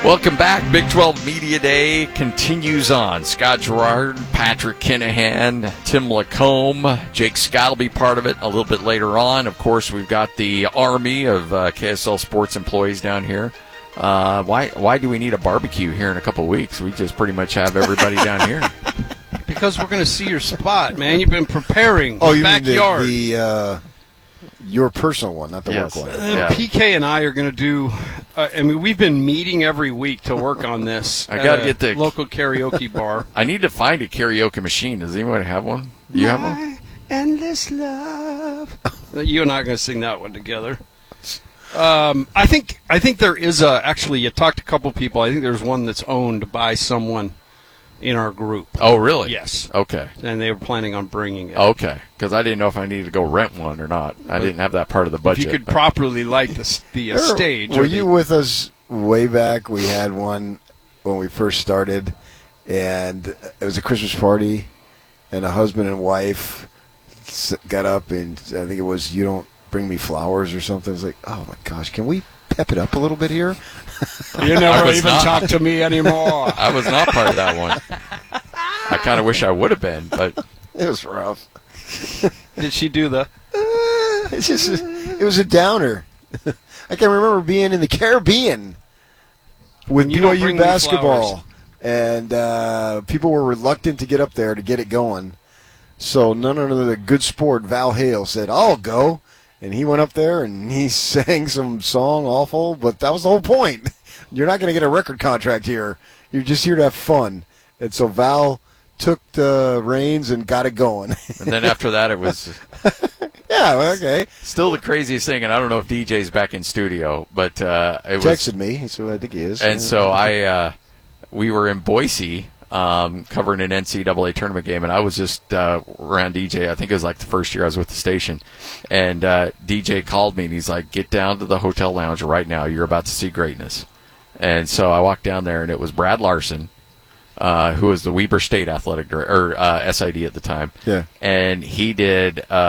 Welcome back. Big 12 Media Day continues on. Scott Gerard, Patrick Kinahan, Tim Lacombe, Jake Scott will be part of it a little bit later on. Of course, we've got the army of KSL Sports employees down here. Why do we need a barbecue here in a couple of weeks? We just pretty much have everybody down here. Because we're going to see your spot, man. You've been preparing. Oh, you backyard. mean your personal one, not the Yes. work one. Yeah. PK and I are going to do. We've been meeting every week to work on this. I gotta at a get the- local karaoke bar. I need to find a karaoke machine. Does anyone have one? You have one? My endless love. You and I are going to sing that one together. I think there is actually. You talked to a couple people. I think there's one that's owned by someone in our group. Oh, really? Yes. Okay. And they were planning on bringing it. Okay. Because I didn't know if I needed to go rent one or not. I didn't have that part of the budget. If you could properly light the stage. Were you with us way back? We had one when we first started, and it was a Christmas party, and a husband and wife got up, and I think it was, "You don't bring me flowers" or something. I was like, oh my gosh, can we pep it up a little bit here? You I never was even not. talk to me anymore. I was not part of that one. I kind of wish I would have been, but It was rough. Did she do the? It was a downer. I can remember being in the Caribbean with You don't BYU bring me basketball, and people were reluctant to get up there to get it going. So none other than good sport Val Hale said, "I'll go," and he went up there and he sang some song awful, but that was the whole point. You're not going to get a record contract here. You're just here to have fun. And so Val took the reins and got it going. and then after that it was Yeah, okay. still the craziest thing, and I don't know if DJ's back in studio, but it was. Texted me, so I think he is. And so we were in Boise covering an NCAA tournament game, and I was just around DJ. I think it was like the first year I was with the station, and DJ called me and he's like, "Get down to the hotel lounge right now. You're about to see greatness." And so I walked down there, and it was Brad Larson, who was the Weber State athletic director, or SID at the time. Yeah. And he did